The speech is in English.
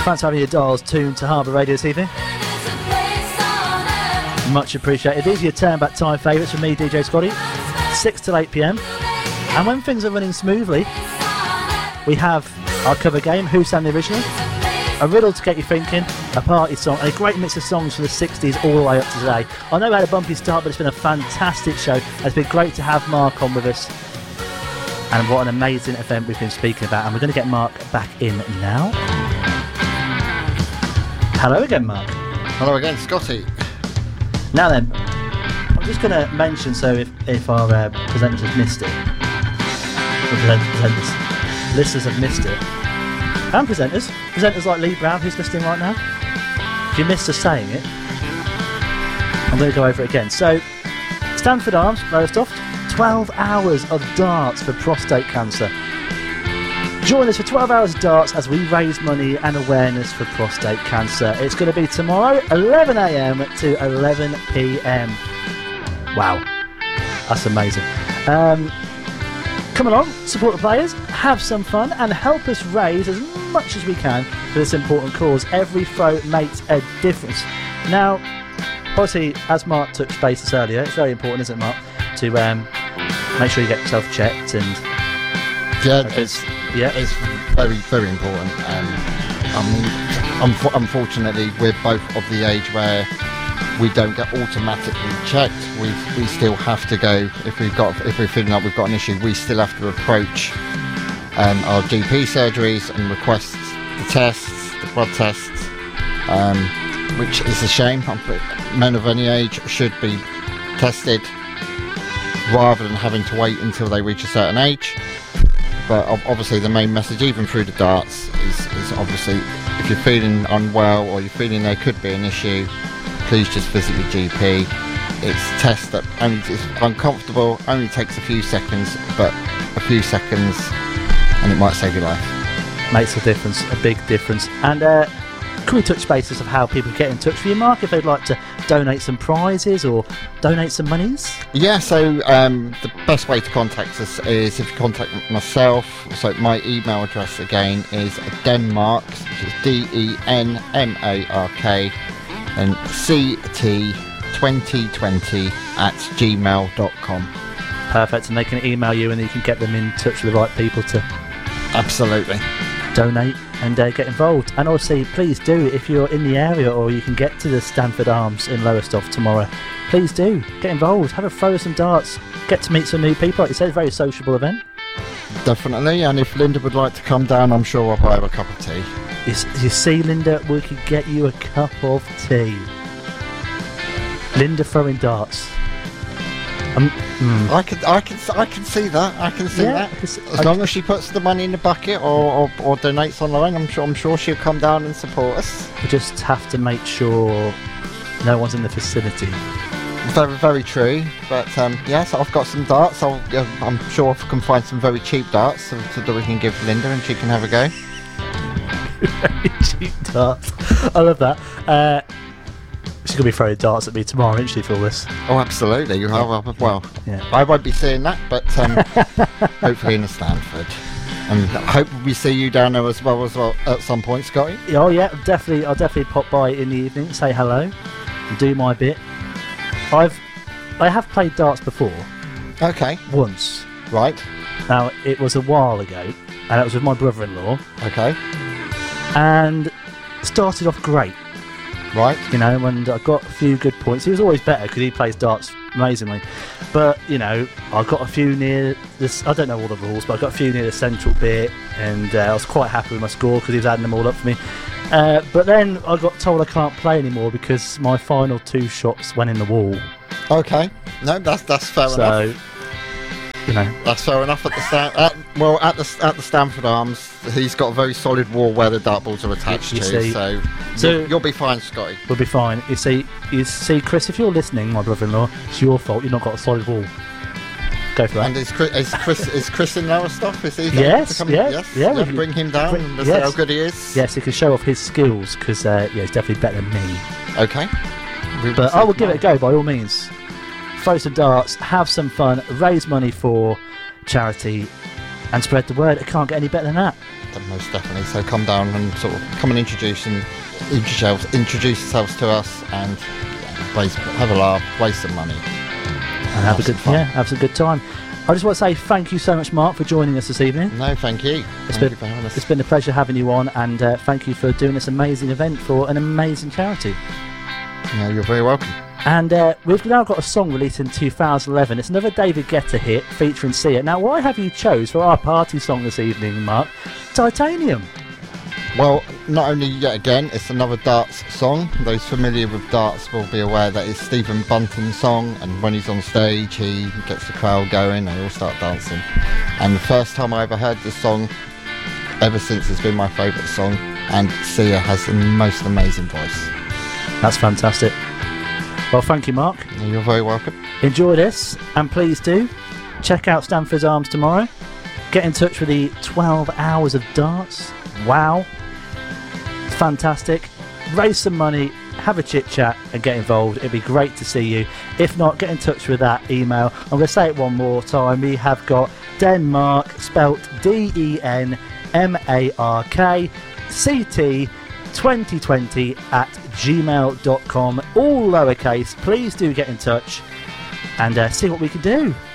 Thanks for having your dials tuned to Harbour Radio this evening. Much appreciated. These are your turn back time favourites from me, DJ Scotty, 6 till 8 PM. And when things are running smoothly, we have our cover game, Who Sang the Original, a riddle to get you thinking, a party song, and a great mix of songs from the 60s all the way up to today. I know we had a bumpy start, but it's been a fantastic show. It's been great to have Mark on with us. And what an amazing event we've been speaking about. And we're going to get Mark back in now. Hello again, Mark. Hello again, Scotty. Now then, I'm just going to mention, so if our presenters have missed it, listeners have missed it, and presenters like Lee Brown, who's listening right now, if you missed us saying it, I'm going to go over it again. So, Stamford Arms, Lowestoft, 12 hours of darts for prostate cancer. Join us for 12 hours of darts as we raise money and awareness for prostate cancer. It's going to be tomorrow, 11 AM to 11 PM. Wow, that's amazing. Come along, support the players, have some fun, and help us raise as much as we can for this important cause. Every throw makes a difference. Now, obviously, as Mark touched bases earlier, it's very important, isn't it, Mark, to make sure you get yourself checked and... Yeah, it's very, very important. Unfortunately, we're both of the age where we don't get automatically checked. We still have to go if we're feeling like we've got an issue. We still have to approach our GP surgeries and request the tests, the blood tests, which is a shame. Men of any age should be tested rather than having to wait until they reach a certain age. But obviously the main message, even through the darts, is obviously if you're feeling unwell or you're feeling there could be an issue, please just visit your GP. It's a test that only is uncomfortable, only takes a few seconds, but a few seconds and it might save your life. Makes a difference, a big difference. And can we touch bases of how people get in touch with you, Mark, if they'd like to donate some prizes or donate some monies? Yeah, so the best way to contact us is if you contact myself. So my email address again is Denmark, which is DENMARK, and CT2020@gmail.com. Perfect, and they can email you and you can get them in touch with the right people to absolutely donate and get involved. And obviously, please do, if you're in the area or you can get to the Stamford Arms in Lowestoft tomorrow, please do get involved, have a throw of some darts, get to meet some new people. Like you said, a very sociable event. Definitely, and if Linda would like to come down, I'm sure I'll buy her a cup of tea. You see, Linda, we could get you a cup of tea. Linda throwing darts. I can see that. I can see that. As long as she puts the money in the bucket or donates online, I'm sure she'll come down and support us. We just have to make sure no one's in the vicinity. Very, very true. But yes, I've got some darts. I'm sure I can find some very cheap darts that we can give Linda and she can have a go. Very cheap darts. I love that. She's going to be throwing darts at me tomorrow, isn't she, for all this? Oh, absolutely. Well, yeah. I won't be seeing that, but hopefully in the Stamford. And hope we see you down there as well at some point, Scotty. Oh, yeah, definitely. I'll definitely pop by in the evening, say hello, and do my bit. I have played darts before. Okay. Once. Right. Now, it was a while ago, and it was with my brother-in-law. Okay. And started off great. Right. You know, and I got a few good points. He was always better because he plays darts amazingly. But, you know, I got a few near this. I don't know all the rules, but I got a few near the central bit, and I was quite happy with my score because he was adding them all up for me. But then I got told I can't play anymore because my final 2 shots went in the wall. Okay. No, that's fair enough. So, you know, that's fair enough. At the Stamford Arms, he's got a very solid wall where the dartballs are attached to. So you'll be fine, Scotty. We'll be fine. You see, Chris, if you're listening, my brother-in-law, it's your fault. You've not got a solid wall. Go for that. And is Chris in Lowestoft? Is he? Yes. Bring him down and see how good he is. Yes, he can show off his skills because he's definitely better than me. Okay. But I will give it a go by all means. Throw some darts, have some fun, raise money for charity, and spread the word. It can't get any better than that. most definitely. So come down and sort of come and introduce yourselves to us, and have a laugh, waste some money, and have a good time. I just want to say thank you so much, Mark, for joining us this evening. No, thank you. Thank you for having us. It's been a pleasure having you on, and thank you for doing this amazing event for an amazing charity. No, you're very welcome. And we've now got a song released in 2011. It's another David Guetta hit featuring Sia. Now, why have you chose for our party song this evening, Mark, Titanium? Well, not only yet again, it's another darts song. Those familiar with darts will be aware that it's Stephen Bunton's song, and when he's on stage he gets the crowd going, they all start dancing. And the first time I ever heard this song, ever since, it's been my favourite song, and Sia has the most amazing voice. That's fantastic. Well, thank you, Mark. You're very welcome. Enjoy this, and please do check out Stamford Arms tomorrow. Get in touch with the 12 hours of darts. Wow. Fantastic. Raise some money, have a chit chat and get involved. It'd be great to see you. If not, get in touch with that email. I'm going to say it one more time. We have got Denmark, spelt DENMARKCT2020@gmail.com, all lowercase. Please do get in touch and see what we can do.